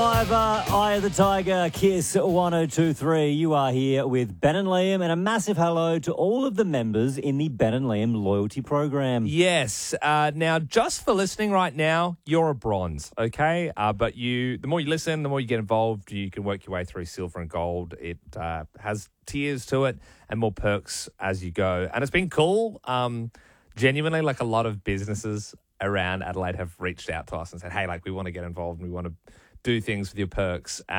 Eye of the Tiger, Kiss 1023. You are here with Ben and Liam, and a massive hello to all of the members in the Ben and Liam loyalty program. Yes. Now, just for listening right now, you're a bronze, okay? But the more you listen, the more you get involved, you can work your way through silver and gold. It has tiers to it and more perks as you go. And it's been cool. Genuinely, like a lot of businesses around Adelaide have reached out to us and said, hey, like we want to get involved and we want to do things with your perks.